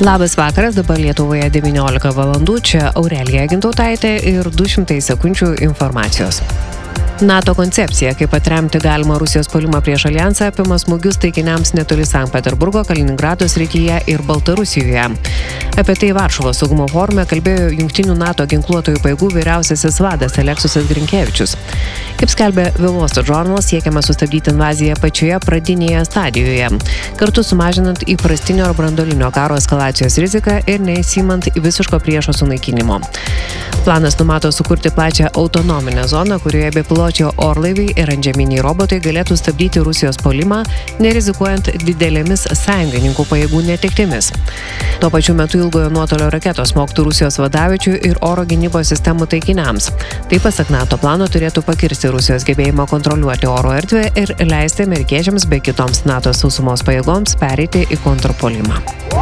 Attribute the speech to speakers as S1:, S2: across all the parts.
S1: Labas vakaras, dabar Lietuvoje 19 valandų, čia Aurelija Gintautaitė ir 200 sekundžių informacijos. NATO koncepcija, kaip atremti galimą Rusijos puolimą prieš alijansą, apima smūgius taikiniams netoli Sankt Peterburgo, Kaliningrado srityje ir Baltarusijoje. Apie tai Varšuvos saugumo forume kalbėjo Jungtinių NATO ginkluotojų pajėgų vyriausiasis vadas Aleksisas Grinkevičius. Kaip skelbė The Wall Street Journal, siekiama sustabdyti invaziją pačioje pradinėje stadijoje, kartu sumažinant įprastinio ar branduolinio karo eskalacijos riziką ir neįsimant visiško priešo sunaikinimo. Planas numato sukurti plačią autonominę zoną, kurioje bepiločiai orlaiviai ir antžeminiai robotai galėtų stabdyti Rusijos puolimą, nerizikuojant didelėmis sąjungininkų pajėgų netektimis. Tuo pačiu metu ilgojo nuotolio raketos smogtų Rusijos vadaviečių ir oro gynybos sistemų taikiniams. Tai pasak NATO plano turėtų pakirsti Rusijos gebėjimą kontroliuoti oro erdvę ir leisti amerikiečiams bei kitoms NATO sausumos pajėgoms pereiti į kontrpuolimą.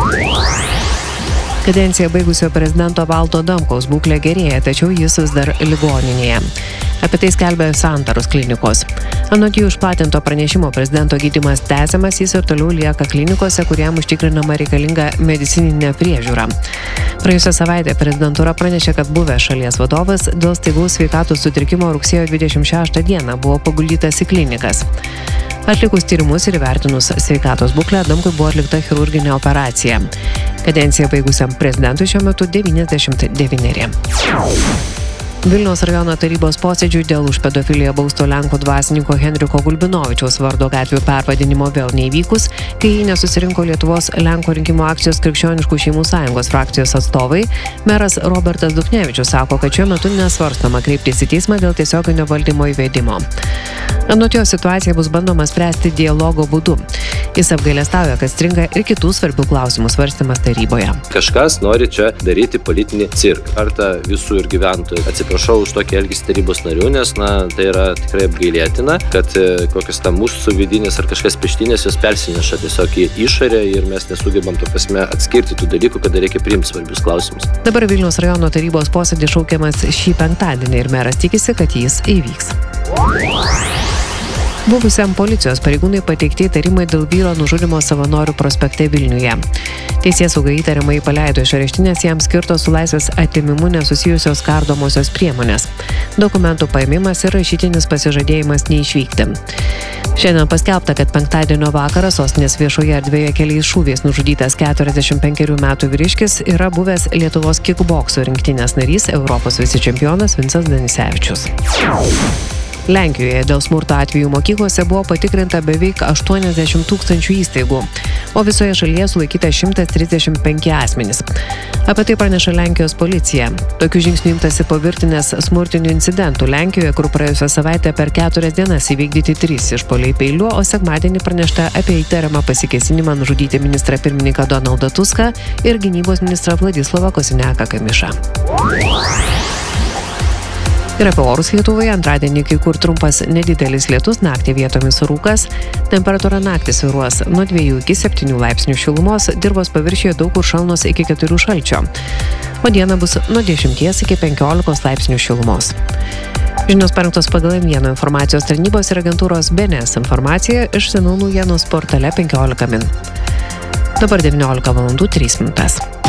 S1: Kadenciją baigusio prezidento Valdo Adamkaus būklė gerėja, tačiau jis vis dar ligoninėje. Apie tai skelbia Santaros klinikos. Anot jų išplatinto pranešimo prezidento gydymas tęsiamas, jis ir toliau lieka klinikose, kuriam užtikrinama reikalinga medicininė priežiūra. Praėjusią savaitę prezidentūra pranešė, kad buvęs šalies vadovas dėl staigaus sveikatos sutrikimo rugsėjo 26 dieną buvo paguldytas į klinikas. Atlikus tyrimus ir įvertinus sveikatos būklę, Adamkui buvo atlikta chirurginė operacija. Kadenciją baigusiam prezidentui šiuo metu 99. Vilniaus rajono tarybos posėdžiui dėl už pedofiliją bausto lenkų dvasininko Henriko Gulbinovičiaus vardo gatvių pervadinimo vėl neįvykus, kai jį nesusirinko Lietuvos Lenkų rinkimų akcijos Krikščioniškų šeimų sąjungos frakcijos atstovai, meras Robertas Duchnevičius sako, kad šiuo metu nesvarstama kreiptis į teismą dėl tiesioginio valdymo įvedimo. Anot jo situacija bus bandoma spręsti dialogo būdu. Jis apgailestauja, kad stringa ir kitų svarbių klausimų svarstymas taryboje.
S2: Kažkas nori čia daryti politinį cirką. Ar ta visų ir gyventojų. Atsiprašau už tokį elgesį tarybos narių, nes tai yra tikrai apgailėtina, kad kokios tam mūsų vidinės ar kažkas peštinės jos persineša tiesiog į išorę ir mes nesugebam to prasme atskirti tų dalykų, kada reikia priimti svarbius klausimus.
S1: Dabar Vilniaus rajono tarybos posėdis šaukiamas šį penktadienį ir meras tikisi, kad jis įvyks. Buvusiam policijos pareigūnai pateikti įtarimai dėl vyro nužudimo Savanorių prospekte Vilniuje. Teisėsauga įtariamai paleido iš areštinės jam skirtos su laisvės atėmimu nesusijusios kardomosios priemonės. Dokumentų paėmimas ir rašytinis pasižadėjimas neišvykti. Šiandien paskelbta, kad penktadienio vakarą sostinės viešoje erdvėje keliais šūviais nužudytas 45 metų vyriškis yra buvęs Lietuvos kikbokso rinktinės narys, Europos vicečempionas Vincas Danisevičius. Lenkijoje dėl smurto atvejų mokyklose buvo patikrinta beveik 80 000 įstaigų, o visoje šalyje sulaikyta 135 asmenys. Apie tai praneša Lenkijos policija. Tokių žingsnių imtasi po virtinės smurtinių incidentų Lenkijoje, kur praėjusią savaitę per 4 dienas įvykdyti 3 išpuoliai peiliu, o sekmadienį pranešta apie įtariamą pasikėsinimą nužudyti ministrą pirmininką Donaldą Tuską ir gynybos ministrą Vladislavą Kosiniaką-Kamišą. Ir apie orus Lietuvoje antradienį kai kur trumpas nedidelis lietus, naktį vietomis rūkas, temperatūra naktį svyruos nuo 2 iki 7 laipsnių šilumos, dirvos paviršiuje daug kur šalnos iki 4 šalčio, o dieną bus nuo 10 iki 15 laipsnių šilumos. Žinios parengtos pagal M1 informacijos tarnybos ir agentūros BNS informacija išsamiau naujienų portale 15 min. Dabar 19 valandų 3 minutės.